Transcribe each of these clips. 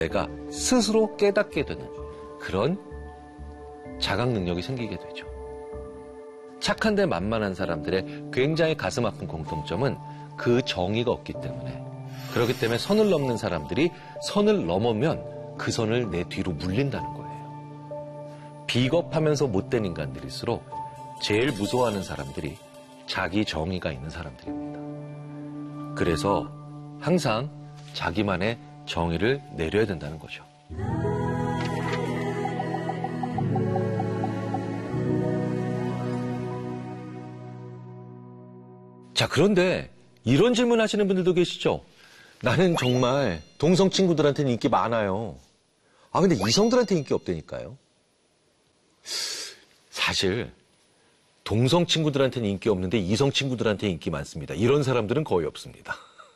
내가 스스로 깨닫게 되는 그런 자각 능력이 생기게 되죠. 착한데 만만한 사람들의 굉장히 가슴 아픈 공통점은 그 정의가 없기 때문에, 그렇기 때문에 선을 넘는 사람들이 선을 넘으면 그 선을 내 뒤로 물린다는 거예요. 비겁하면서 못된 인간들일수록 제일 무서워하는 사람들이 자기 정의가 있는 사람들입니다. 그래서 항상 자기만의 정의를 내려야 된다는 거죠. 자, 그런데 이런 질문 하시는 분들도 계시죠? 나는 정말 동성 친구들한테는 인기 많아요. 근데 이성들한테 인기 없다니까요. 사실 동성 친구들한테는 인기 없는데 이성 친구들한테 인기 많습니다. 이런 사람들은 거의 없습니다.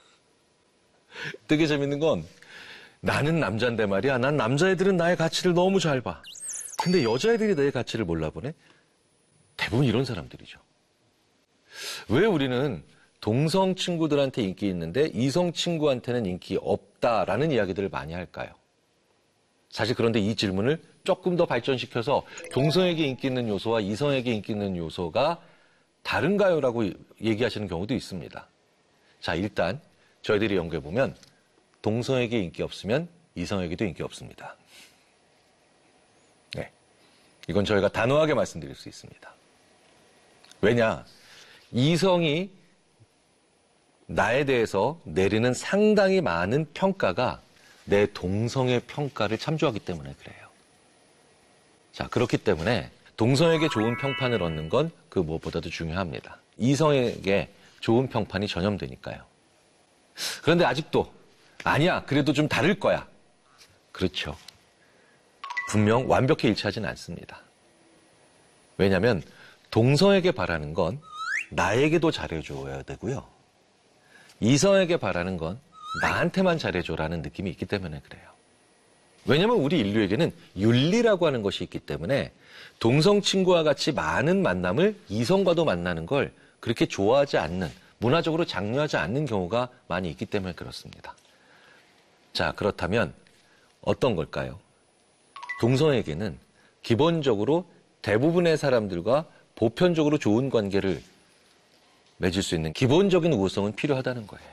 되게 재밌는 건, 나는 남자인데 말이야. 난 남자애들은 나의 가치를 너무 잘 봐. 근데 여자애들이 내 가치를 몰라보네? 대부분 이런 사람들이죠. 왜 우리는 동성 친구들한테 인기 있는데 이성 친구한테는 인기 없다라는 이야기들을 많이 할까요? 사실 그런데 이 질문을 조금 더 발전시켜서 동성에게 인기 있는 요소와 이성에게 인기 있는 요소가 다른가요? 라고 얘기하시는 경우도 있습니다. 자, 일단 저희들이 연구해보면 동성에게 인기 없으면 이성에게도 인기 없습니다. 네, 이건 저희가 단호하게 말씀드릴 수 있습니다. 왜냐? 이성이 나에 대해서 내리는 상당히 많은 평가가 내 동성의 평가를 참조하기 때문에 그래요. 자, 그렇기 때문에 동성에게 좋은 평판을 얻는 건 그 무엇보다도 중요합니다. 이성에게 좋은 평판이 전염되니까요. 그런데 아직도 아니야, 그래도 좀 다를 거야. 그렇죠. 분명 완벽히 일치하지는 않습니다. 왜냐하면 동성에게 바라는 건 나에게도 잘해줘야 되고요. 이성에게 바라는 건 나한테만 잘해줘라는 느낌이 있기 때문에 그래요. 왜냐하면 우리 인류에게는 윤리라고 하는 것이 있기 때문에 동성 친구와 같이 많은 만남을 이성과도 만나는 걸 그렇게 좋아하지 않는, 문화적으로 장려하지 않는 경우가 많이 있기 때문에 그렇습니다. 자, 그렇다면 어떤 걸까요? 동성에게는 기본적으로 대부분의 사람들과 보편적으로 좋은 관계를 맺을 수 있는 기본적인 우호성은 필요하다는 거예요.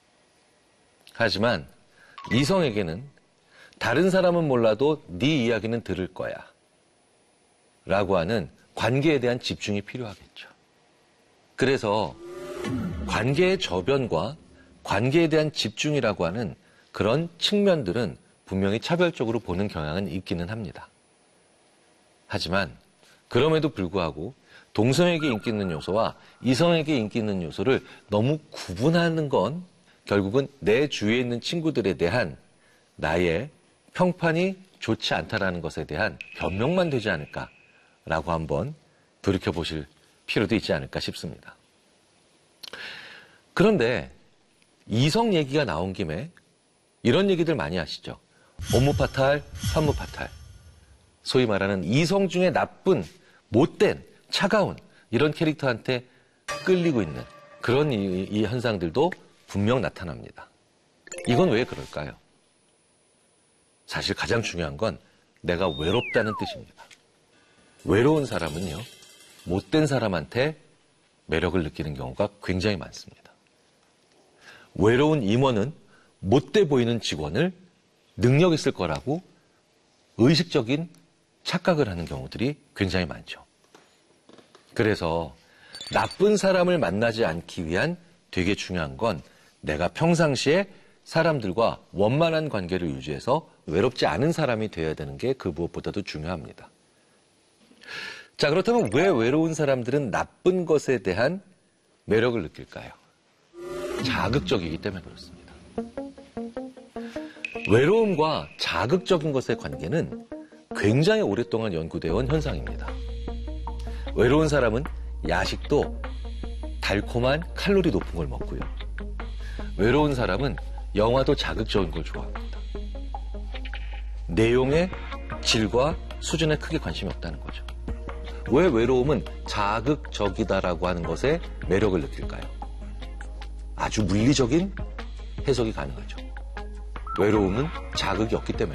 하지만 이성에게는 다른 사람은 몰라도 네 이야기는 들을 거야 라고 하는 관계에 대한 집중이 필요하겠죠. 그래서 관계의 저변과 관계에 대한 집중이라고 하는 그런 측면들은 분명히 차별적으로 보는 경향은 있기는 합니다. 하지만 그럼에도 불구하고 동성에게 인기 있는 요소와 이성에게 인기 있는 요소를 너무 구분하는 건 결국은 내 주위에 있는 친구들에 대한 나의 평판이 좋지 않다라는 것에 대한 변명만 되지 않을까라고 한번 돌이켜보실 필요도 있지 않을까 싶습니다. 그런데 이성 얘기가 나온 김에 이런 얘기들 많이 하시죠. 업무파탈, 현무파탈. 소위 말하는 이성 중에 나쁜, 못된, 차가운 이런 캐릭터한테 끌리고 있는 그런 이 현상들도 분명 나타납니다. 이건 왜 그럴까요? 사실 가장 중요한 건 내가 외롭다는 뜻입니다. 외로운 사람은요, 못된 사람한테 매력을 느끼는 경우가 굉장히 많습니다. 외로운 임원은 못돼 보이는 직원을 능력 있을 거라고 의식적인 착각을 하는 경우들이 굉장히 많죠. 그래서 나쁜 사람을 만나지 않기 위한 되게 중요한 건 내가 평상시에 사람들과 원만한 관계를 유지해서 외롭지 않은 사람이 되어야 되는 게 그 무엇보다도 중요합니다. 자, 그렇다면 왜 외로운 사람들은 나쁜 것에 대한 매력을 느낄까요? 자극적이기 때문에 그렇습니다. 외로움과 자극적인 것의 관계는 굉장히 오랫동안 연구되어 온 현상입니다. 외로운 사람은 야식도 달콤한 칼로리 높은 걸 먹고요. 외로운 사람은 영화도 자극적인 걸 좋아합니다. 내용의 질과 수준에 크게 관심이 없다는 거죠. 왜 외로움은 자극적이다라고 하는 것에 매력을 느낄까요? 아주 물리적인 해석이 가능하죠. 외로움은 자극이 없기 때문에.